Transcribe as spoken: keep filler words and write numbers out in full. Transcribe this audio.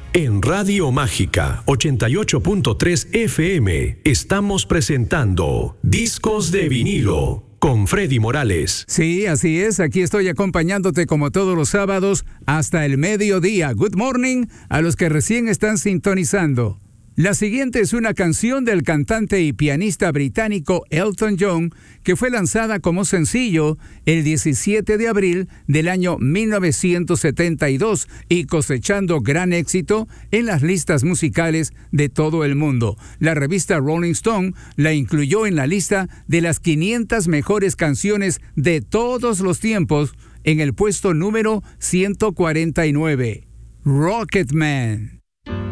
En Radio Mágica ochenta y ocho punto tres F M estamos presentando Discos de Vinilo con Freddy Morales. Sí, así es, aquí estoy acompañándote como todos los sábados hasta el mediodía. Good morning a los que recién están sintonizando. La siguiente es una canción del cantante y pianista británico Elton John, que fue lanzada como sencillo el diecisiete de abril del año mil novecientos setenta y dos y cosechando gran éxito en las listas musicales de todo el mundo. La revista Rolling Stone la incluyó en la lista de las quinientas mejores canciones de todos los tiempos en el puesto número ciento cuarenta y nueve. Rocketman.